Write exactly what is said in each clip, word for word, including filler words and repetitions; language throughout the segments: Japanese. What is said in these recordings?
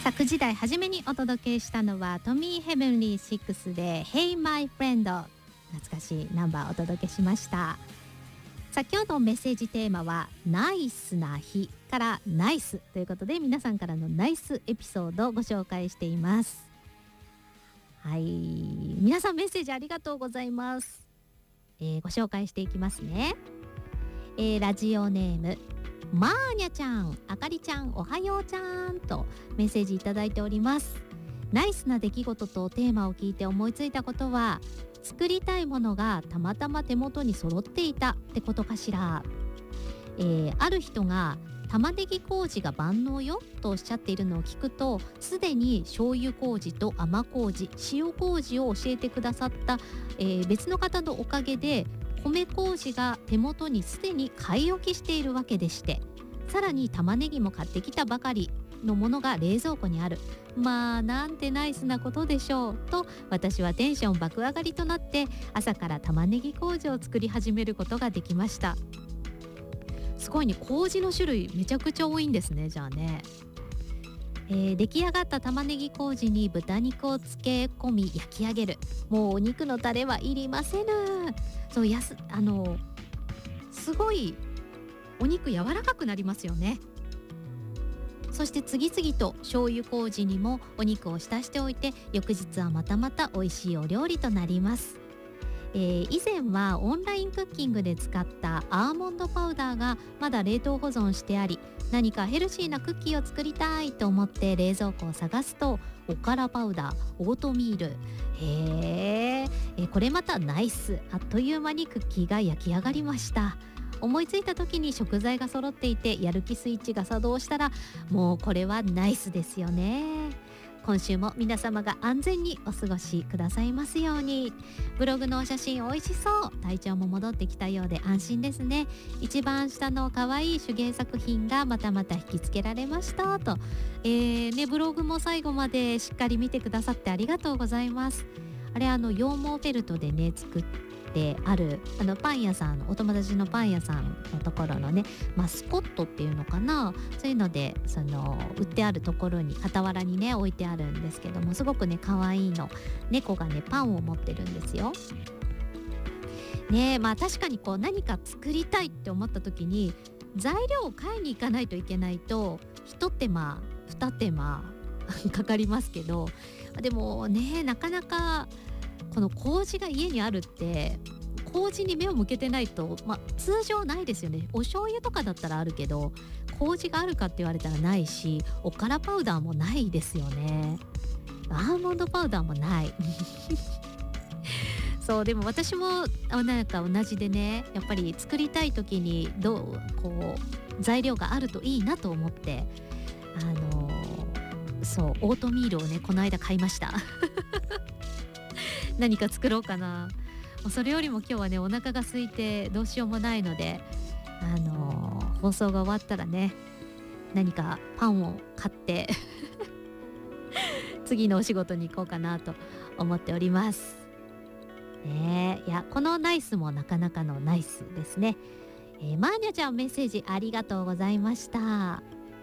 さあくじ台初めにお届けしたのはトミーヘブンリーシックスで Hey My Friend、 懐かしいナンバーをお届けしました。さあ今日のメッセージテーマはナイスな日からナイスということで、皆さんからのナイスエピソードをご紹介しています。はい、皆さんメッセージありがとうございます。えー、ご紹介していきますね。えー、ラジオネームマーニャちゃん、あかりちゃん、おはようちゃんとメッセージいただいております。ナイスな出来事とテーマを聞いて思いついたことは、作りたいものがたまたま手元に揃っていたってことかしら。えー、ある人が玉ねぎ麹が万能よとおっしゃっているのを聞くと、すでに醤油麹と甘麹、塩麹を教えてくださった、えー、別の方のおかげで米麹が手元にすでに買い置きしているわけでして、さらに玉ねぎも買ってきたばかりのものが冷蔵庫にある。まあなんてナイスなことでしょうと、私はテンション爆上がりとなって朝から玉ねぎ麹を作り始めることができました。すごいね、麹の種類めちゃくちゃ多いんですね。じゃあね、えー、出来上がった玉ねぎ麹に豚肉を漬け込み焼き上げる。もうお肉のタレはいりませぬ。そうやすあのすごいお肉柔らかくなりますよね。そして次々と醤油麹にもお肉を浸しておいて、翌日はまたまた美味しいお料理となります。えー、以前はオンラインクッキングで使ったアーモンドパウダーがまだ冷凍保存してあり、何かヘルシーなクッキーを作りたいと思って冷蔵庫を探すと、おからパウダー、オートミール、へー、えー、これまたナイス。あっという間にクッキーが焼き上がりました。思いついた時に食材が揃っていて、やる気スイッチが作動したら、もうこれはナイスですよね。今週も皆様が安全にお過ごしくださいますように。ブログのお写真美味しそう。体調も戻ってきたようで安心ですね。一番下の可愛い手芸作品がまたまた引きつけられましたと、えーね、ブログも最後までしっかり見てくださってありがとうございます。あれ、あの羊毛フェルトでね作ってあるあのパン屋さんのお友達のパン屋さんのところのねマスコットっていうのかな、そういうのでその売ってあるところに傍らにね置いてあるんですけども、すごくね可愛いの。猫がねパンを持ってるんですよね。えまあ確かにこう何か作りたいって思った時に材料を買いに行かないといけないと一手間二手間かかりますけど、でもねなかなかこの麹が家にあるって、麹に目を向けてないと、まあ、通常ないですよね。お醤油とかだったらあるけど、麹があるかって言われたらないし、おからパウダーもないですよね。アーモンドパウダーもないそうでも私もなんか同じでね、やっぱり作りたい時にどうこう材料があるといいなと思って、あのー、そうオートミールをねこの間買いました何か作ろうかな。それよりも今日はねお腹が空いてどうしようもないので、あのー、放送が終わったらね何かパンを買って次のお仕事に行こうかなと思っておりますね。いやこのナイスもなかなかのナイスですね。えー、マーニャちゃんメッセージありがとうございました。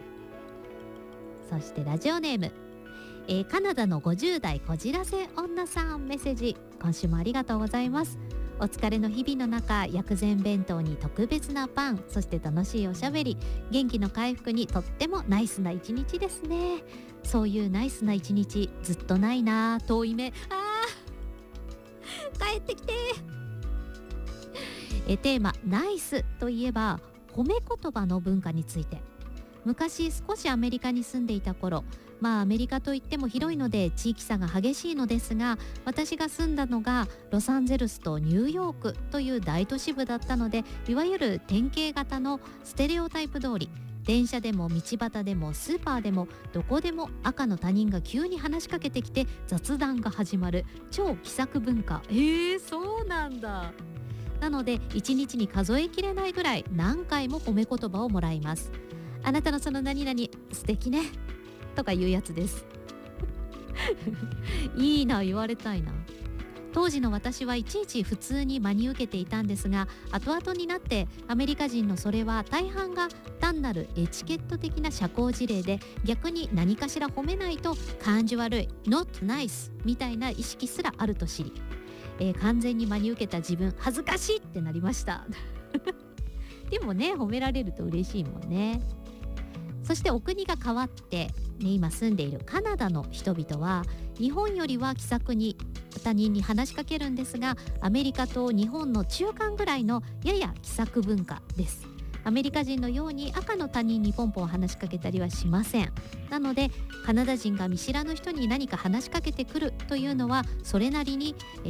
そしてラジオネームえー、カナダのごじゅう代こじらせ女さんメッセージ、今週もありがとうございます。お疲れの日々の中、薬膳弁当に特別なパン、そして楽しいおしゃべり、元気の回復にとってもナイスな一日ですね。そういうナイスな一日ずっとないな。遠い目、あー帰ってきてえテーマナイスといえば褒め言葉の文化について。昔少しアメリカに住んでいた頃、まあアメリカといっても広いので地域差が激しいのですが、私が住んだのがロサンゼルスとニューヨークという大都市部だったので、いわゆる典型型のステレオタイプ通り、電車でも道端でもスーパーでもどこでも赤の他人が急に話しかけてきて雑談が始まる超気さく文化。えー、そうなんだ。なのでいちにちに数えきれないぐらい何回も褒め言葉をもらいます。あなたのその何々素敵ねとかいうやつですいいな、言われたいな。 当時の私はいちいち普通に真に受けていたんですが、後々になってアメリカ人のそれは大半が単なるエチケット的な社交辞令で、逆に何かしら褒めないと感じ悪い not nice みたいな意識すらあると知り、えー、完全に真に受けた自分恥ずかしいってなりましたでもね、褒められると嬉しいもんね。そしてお国が変わって、ね、今住んでいるカナダの人々は日本よりは気さくに他人に話しかけるんですが、アメリカと日本の中間ぐらいのやや気さく文化です。アメリカ人のように赤の他人にポンポン話しかけたりはしません。なのでカナダ人が見知らぬ人に何か話しかけてくるというのは、それなりに